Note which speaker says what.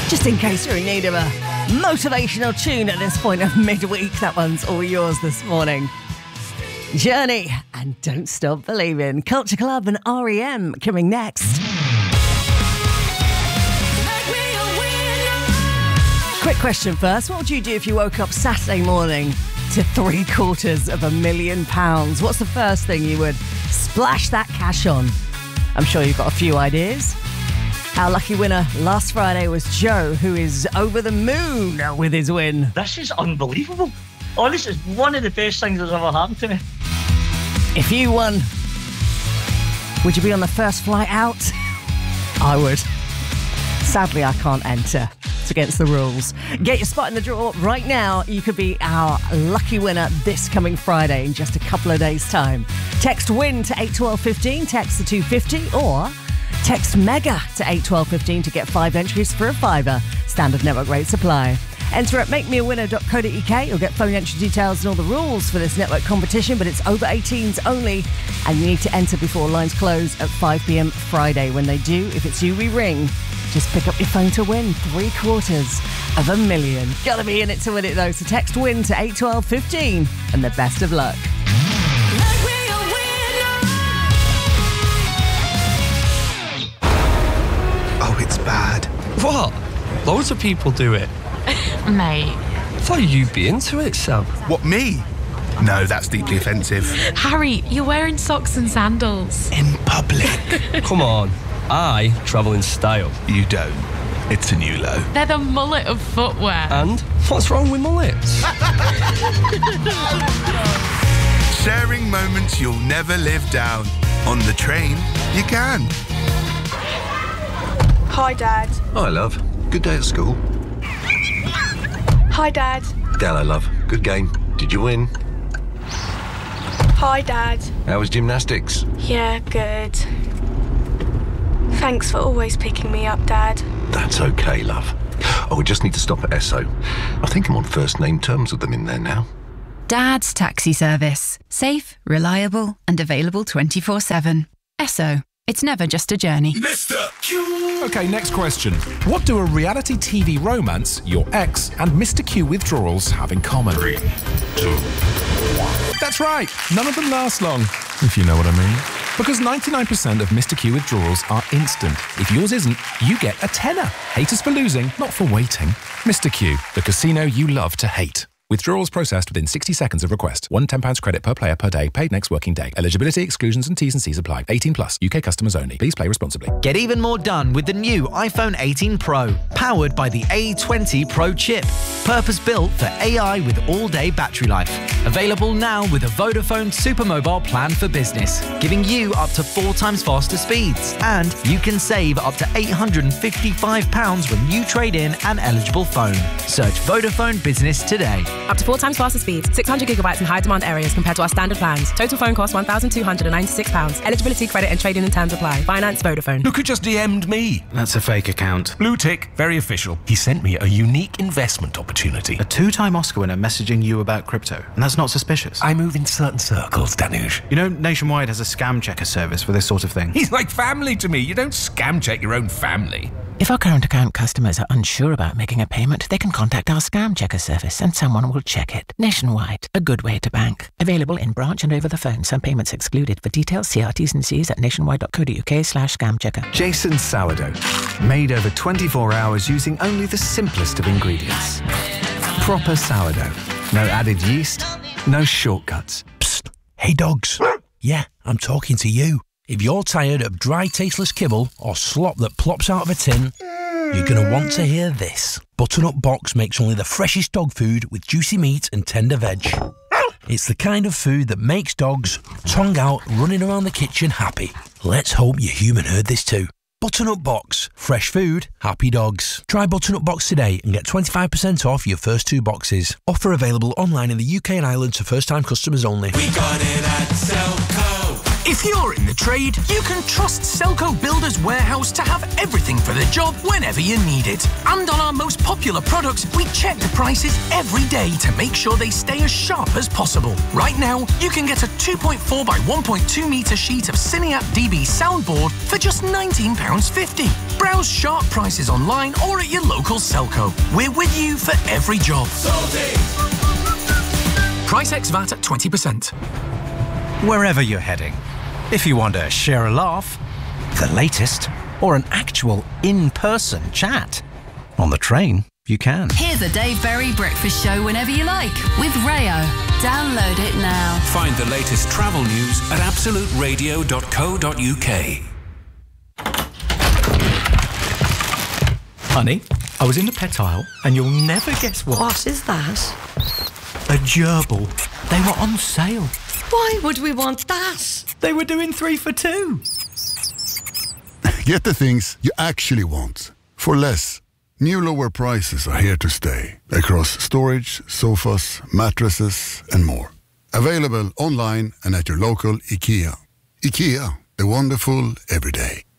Speaker 1: Just in case you're in need of a motivational tune at this point of midweek, that one's all yours this morning. Journey and Don't Stop Believing. Culture Club and R.E.M. coming next. Quick question first. What would you do if you woke up Saturday morning to £750,000? What's the first thing you would splash that cash on? I'm sure you've got a few ideas. Our lucky winner last Friday was Joe, who is over the moon with his win.
Speaker 2: This is unbelievable. Oh, this is one of the best things that's ever happened to me.
Speaker 1: If you won, would you be on the first flight out? I would. Sadly, I can't enter. It's against the rules. Get your spot in the draw right now. You could be our lucky winner this coming Friday in just a couple of days' time. Text WIN to 81215, text the 250, or text MEGA to 81215 to get 5 entries for a £5. Standard network rate supply. Enter at makemeawinner.co.uk. You'll get phone entry details and all the rules for this network competition, but it's over 18s only, and you need to enter before lines close at 5 p.m. Friday. When they do, if it's you we ring, just pick up your phone to win $750,000. Gotta be in it to win it though, so text WIN to 81215 and the best of luck.
Speaker 3: Oh, it's bad.
Speaker 4: What? Loads of people do it.
Speaker 5: Mate.
Speaker 4: I thought you'd be into it, Sam.
Speaker 3: What, me? No, that's deeply offensive.
Speaker 5: Harry, you're wearing socks and sandals.
Speaker 3: In public.
Speaker 4: Come on. I travel in style.
Speaker 3: You don't. It's a new low.
Speaker 5: They're the mullet of footwear.
Speaker 4: And what's wrong with mullets?
Speaker 3: Sharing moments you'll never live down. On the train, you can.
Speaker 6: Hi, Dad.
Speaker 7: Hi, love. Good day at school.
Speaker 6: Hi, Dad.
Speaker 7: Hello, love. Good game. Did you win?
Speaker 6: Hi, Dad.
Speaker 7: How was gymnastics?
Speaker 6: Yeah, good. Thanks for always picking me up, Dad.
Speaker 7: That's okay, love. Oh, we just need to stop at Esso. I think I'm on first name terms with them in there now.
Speaker 8: Dad's Taxi Service. Safe, reliable, and available 24/7. Esso. It's never just a journey.
Speaker 9: Mr. Q. Okay, next question. What do a reality TV romance, your ex, and Mr. Q withdrawals have in common? 3, 2, 1. That's right. None of them last long, if you know what I mean. Because 99% of Mr. Q withdrawals are instant. If yours isn't, you get a tenner. Hate us for losing, not for waiting. Mr. Q, the casino you love to hate. Withdrawals processed within 60 seconds of request. £1 £10 credit per player per day, paid next working day. Eligibility, exclusions and T's and C's apply. 18 plus. UK customers only. Please play responsibly.
Speaker 10: Get even more done with the new iPhone 18 Pro, powered by the A20 Pro chip. Purpose-built for AI with all-day battery life. Available now with a Vodafone Supermobile plan for business, giving you up to 4 times faster speeds. And you can save up to £855 when you trade in an eligible phone. Search Vodafone Business today.
Speaker 11: Up to 4 times faster speeds, 600 gigabytes in high demand areas compared to our standard plans. Total phone cost £1,296. Eligibility, credit and trading and terms apply. Finance Vodafone.
Speaker 12: Look who just DM'd me.
Speaker 13: That's a fake account.
Speaker 12: Blue tick, very official. He sent me a unique investment opportunity.
Speaker 13: A 2-time Oscar winner messaging you about crypto, and that's not suspicious.
Speaker 12: I move in certain circles, Danush.
Speaker 13: You know, Nationwide has a scam checker service for this sort of thing.
Speaker 12: He's like family to me. You don't scam check your own family.
Speaker 14: If our current account customers are unsure about making a payment, they can contact our scam checker service and someone will check it. Nationwide, a good way to bank. Available in branch and over the phone. Some payments excluded. For details, see our T's and C's at nationwide.co.uk/scam checker.
Speaker 15: Jason's sourdough. Made over 24 hours using only the simplest of ingredients. Proper sourdough. No added yeast, no shortcuts.
Speaker 12: Psst. Hey dogs. Yeah, I'm talking to you. If you're tired of dry, tasteless kibble or slop that plops out of a tin, you're going to want to hear this. Butternut Box makes only the freshest dog food with juicy meat and tender veg. It's the kind of food that makes dogs, tongue out, running around the kitchen happy. Let's hope your human heard this too. Butternut Box. Fresh food, happy dogs. Try Butternut Box today and get 25% off your first 2 boxes. Offer available online in the UK and Ireland to first-time customers only.
Speaker 9: We got it at Selco.
Speaker 16: If you're in the trade, you can trust Selco Builders Warehouse to have everything for the job whenever you need it. And on our most popular products, we check the prices every day to make sure they stay as sharp as possible. Right now, you can get a 2.4 by 1.2 metre sheet of Cineac DB soundboard for just £19.50. Browse sharp prices online or at your local Selco. We're with you for every job. Price ex VAT at 20%.
Speaker 10: Wherever you're heading, if you want to share a laugh, the latest, or an actual in-person chat, on the train, you can.
Speaker 8: Hear the Dave Berry Breakfast Show whenever you like with Rayo. Download it now.
Speaker 17: Find the latest travel news at absoluteradio.co.uk.
Speaker 10: Honey, I was in the pet aisle, and you'll never guess what.
Speaker 18: What is that?
Speaker 10: A gerbil. They were on sale.
Speaker 18: Why would we want that?
Speaker 10: They were doing 3 for 2.
Speaker 19: Get the things you actually want for less. New lower prices are here to stay across storage, sofas, mattresses and more. Available online and at your local IKEA. IKEA, the wonderful everyday.